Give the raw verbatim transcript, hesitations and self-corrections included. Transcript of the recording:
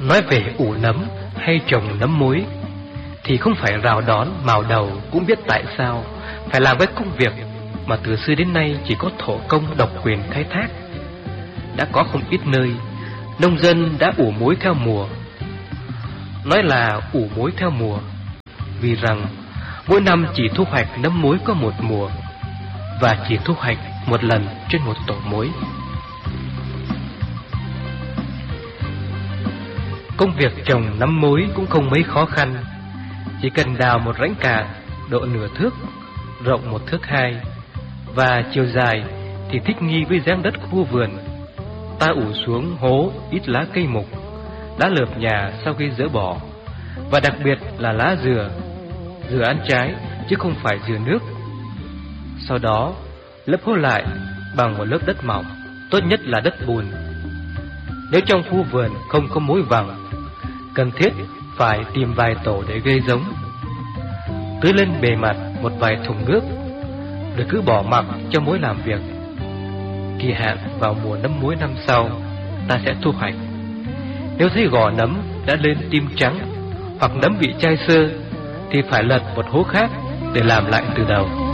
Nói về ủ nấm hay trồng nấm mối thì không phải rào đón mào đầu cũng biết tại sao phải làm cái công việc mà từ xưa đến nay chỉ có thổ công độc quyền khai thác. Đã có không ít nơi nông dân đã ủ muối theo mùa. Nói là ủ muối theo mùa vì rằng mỗi năm chỉ thu hoạch nấm muối có một mùa và chỉ thu hoạch một lần trên một tổ muối. Công việc trồng nấm muối cũng không mấy khó khăn. Chỉ cần đào một rãnh cạn độ nửa thước, rộng một thước hai và chiều dài thì thích nghi với dáng đất khu vườn. Ta ủ xuống hố ít lá cây mục, lá lợp nhà sau khi dỡ bỏ, và đặc biệt là lá dừa, dừa ăn trái chứ không phải dừa nước. Sau đó lấp hố lại bằng một lớp đất mỏng, tốt nhất là đất bùn. Nếu trong khu vườn không có muối vàng, cần thiết phải tìm vài tổ để gây giống, tưới lên bề mặt một vài thùng nước, rồi cứ bỏ mặc cho muối làm việc. Kỳ hạn vào mùa nấm muối năm sau, ta sẽ thu hoạch. Nếu thấy gò nấm đã lên tim trắng hoặc nấm bị chai xơ thì phải lật một hố khác để làm lại từ đầu.